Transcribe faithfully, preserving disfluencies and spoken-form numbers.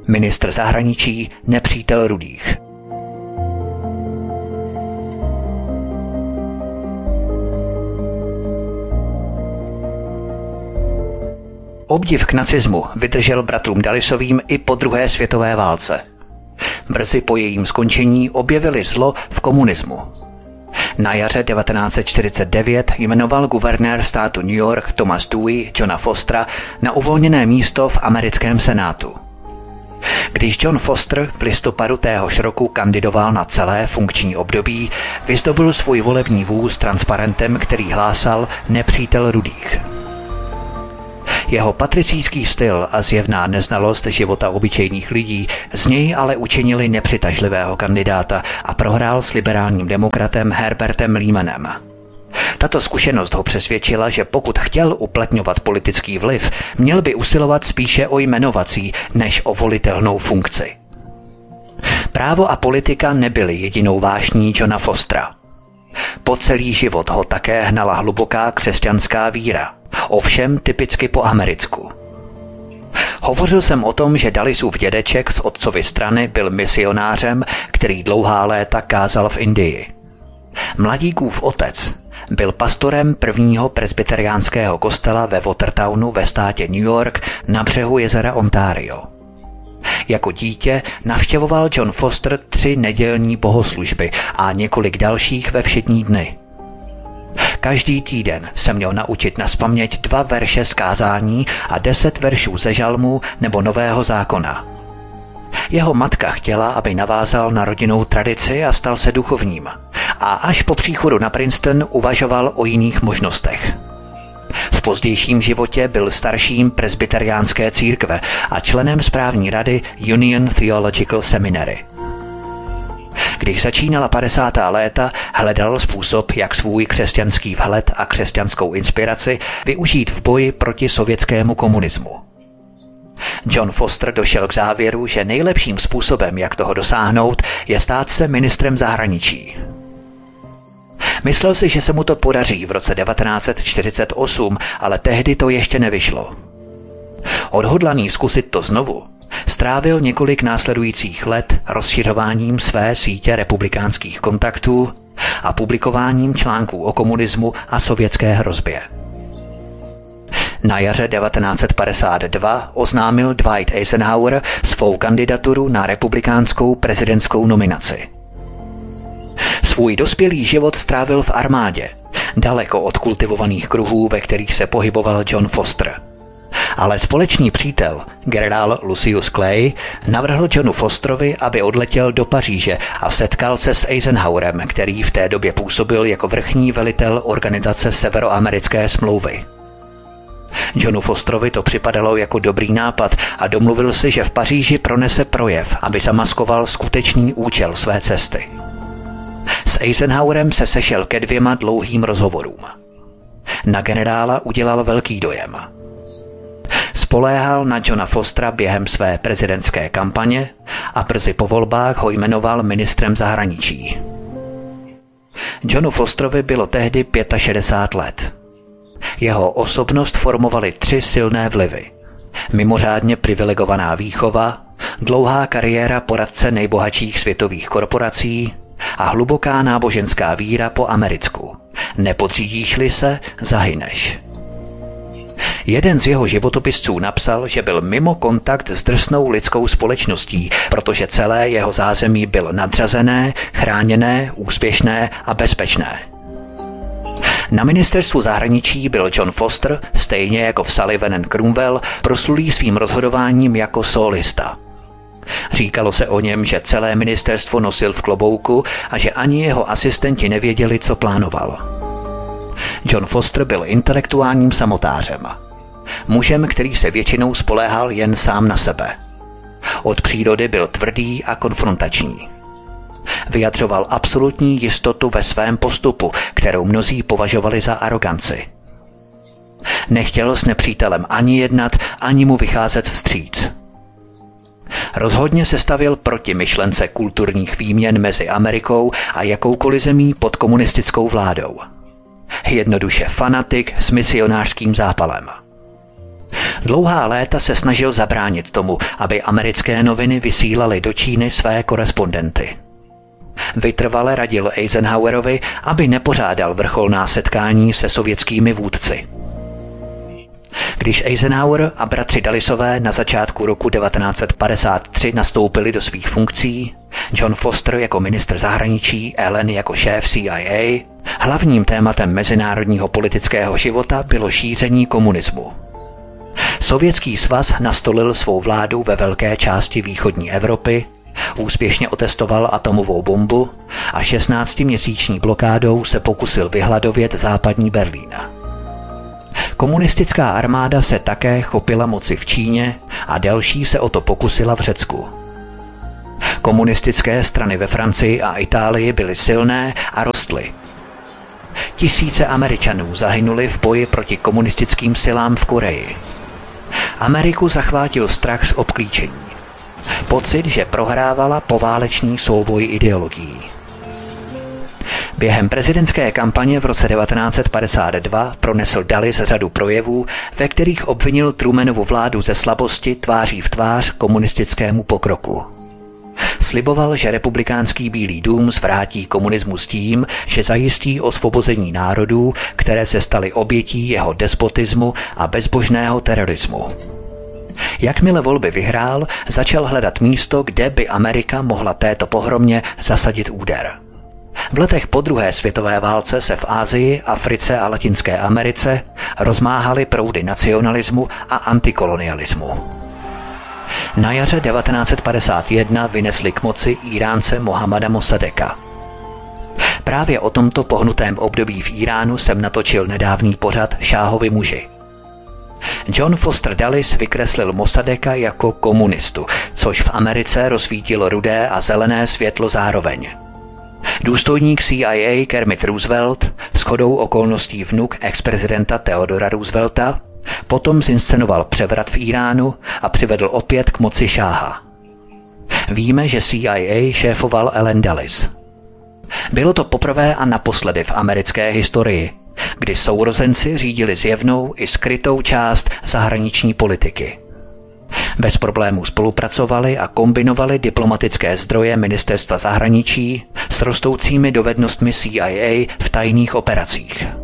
Ministr zahraničí, nepřítel rudých. Obdiv k nacismu vydržel bratrům Dullisovým i po druhé světové válce. Brzy po jejím skončení objevili zlo v komunismu. Na jaře devatenáct set čtyřicet devět jmenoval guvernér státu New York Thomas Dewey Johna Fostera na uvolněné místo v americkém senátu. Když John Foster v listopadu téhož roku kandidoval na celé funkční období, vyzdobil svůj volební vůz transparentem, který hlásal nepřítel rudých. Jeho patricijský styl a zjevná neznalost života obyčejných lidí z něj ale učinili nepřitažlivého kandidáta a prohrál s liberálním demokratem Herbertem Lehmanem. Tato zkušenost ho přesvědčila, že pokud chtěl uplatňovat politický vliv, měl by usilovat spíše o jmenovací než o volitelnou funkci. Právo a politika nebyly jedinou vášní Johna Fostera. Po celý život ho také hnala hluboká křesťanská víra, ovšem typicky po americku. Hovořil jsem o tom, že Dullisův dědeček z otcovy strany byl misionářem, který dlouhá léta kázal v Indii. Mladíkův otec byl pastorem prvního presbyteriánského kostela ve Watertownu ve státě New York na břehu jezera Ontario. Jako dítě navštěvoval John Foster tři nedělní bohoslužby a několik dalších ve všední dny. Každý týden se měl naučit nazpaměť dva verše z kázání a deset veršů ze žalmů nebo Nového zákona. Jeho matka chtěla, aby navázal na rodinnou tradici a stal se duchovním. A až po příchodu na Princeton uvažoval o jiných možnostech. V pozdějším životě byl starším presbyteriánské církve a členem správní rady Union Theological Seminary. Když začínala padesátá léta, hledal způsob, jak svůj křesťanský vhled a křesťanskou inspiraci využít v boji proti sovětskému komunismu. John Foster došel k závěru, že nejlepším způsobem, jak toho dosáhnout, je stát se ministrem zahraničí. Myslel si, že se mu to podaří v roce devatenáct set čtyřicet osm, ale tehdy to ještě nevyšlo. Odhodlaný zkusit to znovu, strávil několik následujících let rozšiřováním své sítě republikánských kontaktů a publikováním článků o komunismu a sovětské hrozbě. Na jaře devatenáct set padesát dva oznámil Dwight Eisenhower svou kandidaturu na republikánskou prezidentskou nominaci. Svůj dospělý život strávil v armádě, daleko od kultivovaných kruhů, ve kterých se pohyboval John Foster. Ale společný přítel, generál Lucius Clay, navrhl Johnu Fosterovi, aby odletěl do Paříže a setkal se s Eisenhowerem, který v té době působil jako vrchní velitel organizace Severoamerické smlouvy. Johnu Fosterovi to připadalo jako dobrý nápad a domluvil si, že v Paříži pronese projev, aby zamaskoval skutečný účel své cesty. S Eisenhowerem se sešel ke dvěma dlouhým rozhovorům. Na generála udělal velký dojem. Spoléhal na Johna Fostera během své prezidentské kampaně a brzy po volbách ho jmenoval ministrem zahraničí. Johnu Fosterovi bylo tehdy šedesát pět let. Jeho osobnost formovaly tři silné vlivy. Mimořádně privilegovaná výchova, dlouhá kariéra poradce nejbohatších světových korporací a hluboká náboženská víra po americku. Nepodřídíš-li se, zahyneš. Jeden z jeho životopisců napsal, že byl mimo kontakt s drsnou lidskou společností, protože celé jeho zázemí bylo nadřazené, chráněné, úspěšné a bezpečné. Na ministerstvu zahraničí byl John Foster, stejně jako v Sullivan and Cromwell, proslulý svým rozhodováním jako solista. Říkalo se o něm, že celé ministerstvo nosil v klobouku a že ani jeho asistenti nevěděli, co plánoval. John Foster byl intelektuálním samotářem. Mužem, který se většinou spoléhal jen sám na sebe. Od přírody byl tvrdý a konfrontační. Vyjadřoval absolutní jistotu ve svém postupu, kterou mnozí považovali za aroganci. Nechtěl s nepřítelem ani jednat, ani mu vycházet vstříc. Rozhodně se stavěl proti myšlence kulturních výměn mezi Amerikou a jakoukoliv zemí pod komunistickou vládou. Jednoduše fanatik s misionářským zápalem. Dlouhá léta se snažil zabránit tomu, aby americké noviny vysílaly do Číny své korespondenty. Vytrvale radil Eisenhowerovi, aby nepořádal vrcholná setkání se sovětskými vůdci. Když Eisenhower a bratři Dullisové na začátku roku devatenáct set padesát tři nastoupili do svých funkcí, John Foster jako ministr zahraničí, Allen jako šéf C I A, hlavním tématem mezinárodního politického života bylo šíření komunismu. Sovětský svaz nastolil svou vládu ve velké části východní Evropy, úspěšně otestoval atomovou bombu a šestnáctiměsíční blokádou se pokusil vyhladovět západní Berlín. Komunistická armáda se také chopila moci v Číně a další se o to pokusila v Řecku. Komunistické strany ve Francii a Itálii byly silné a rostly. Tisíce Američanů zahynuli v boji proti komunistickým silám v Koreji. Ameriku zachvátil strach z obklíčení. Pocit, že prohrávala poválečný souboj ideologií. Během prezidentské kampaně v roce devatenáct set padesát dva pronesl Dulles řadu projevů, ve kterých obvinil Trumanovu vládu ze slabosti tváří v tvář komunistickému pokroku. Sliboval, že republikánský Bílý dům zvrátí komunismus tím, že zajistí osvobození národů, které se staly obětí jeho despotismu a bezbožného terorismu. Jakmile volby vyhrál, začal hledat místo, kde by Amerika mohla této pohromě zasadit úder. V letech po druhé světové válce se v Asii, Africe a Latinské Americe rozmáhaly proudy nacionalismu a antikolonialismu. Na jaře devatenáct set padesát jedna vynesli k moci Íránce Mohammada Mossadeka. Právě o tomto pohnutém období v Íránu jsem natočil nedávný pořad Šáhovi muži. John Foster Dulles vykreslil Mossadeka jako komunistu, což v Americe rozsvítilo rudé a zelené světlo zároveň. Důstojník C I A Kermit Roosevelt, shodou okolností vnuk ex-prezidenta Theodora Roosevelta, potom zinscenoval převrat v Íránu a přivedl opět k moci šáha. Víme, že C I A šéfoval Allen Dulles. Bylo to poprvé a naposledy v americké historii, kdy sourozenci řídili zjevnou i skrytou část zahraniční politiky. Bez problémů spolupracovali a kombinovali diplomatické zdroje ministerstva zahraničí s rostoucími dovednostmi C I A v tajných operacích.